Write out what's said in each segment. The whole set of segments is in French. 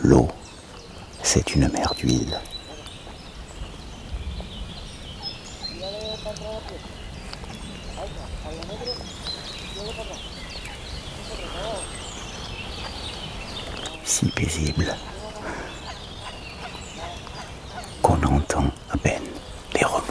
L'eau, c'est une mer d'huile. Si paisible qu'on entend à peine les remous.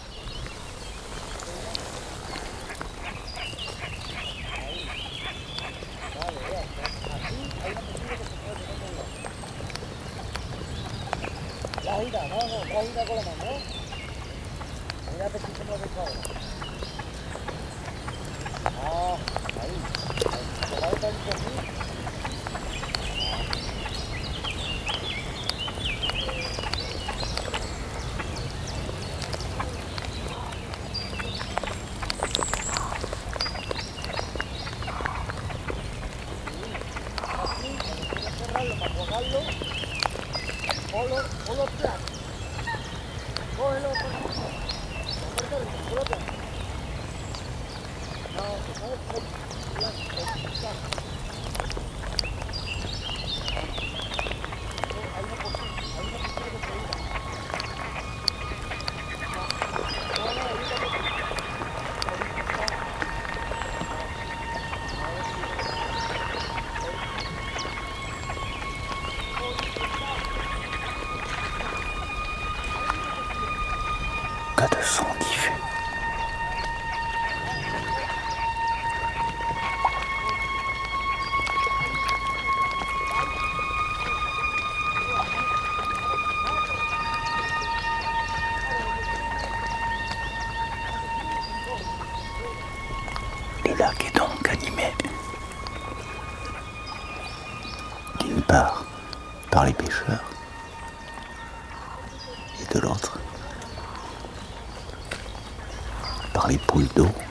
Que de sons diffus. Le lac est donc animé d'une part par les pêcheurs et de l'autre par les poules d'eau